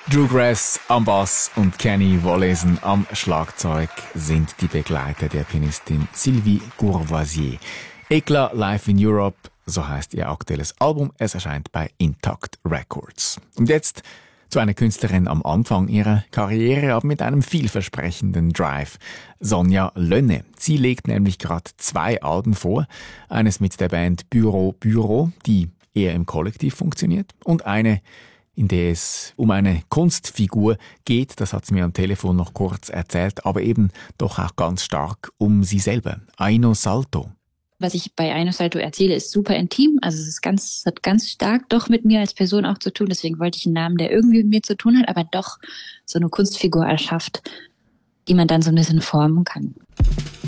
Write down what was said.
Drew Grass am Bass und Kenny Wollesen am Schlagzeug sind die Begleiter der Pianistin Sylvie Courvoisier. Eklat live in Europe, so heißt ihr aktuelles Album. Es erscheint bei Intact Records. Und jetzt zu einer Künstlerin am Anfang ihrer Karriere, aber mit einem vielversprechenden Drive. Sonja Lönne. Sie legt nämlich gerade 2 Alben vor. Eines mit der Band Büro, die eher im Kollektiv funktioniert, und eine, in der es um eine Kunstfigur geht, das hat sie mir am Telefon noch kurz erzählt, aber eben doch auch ganz stark um sie selber. Aino Salto. Was ich bei Aino Salto erzähle, ist super intim. Also es hat ganz stark doch mit mir als Person auch zu tun. Deswegen wollte ich einen Namen, der irgendwie mit mir zu tun hat, aber doch so eine Kunstfigur erschafft, die man dann so ein bisschen formen kann.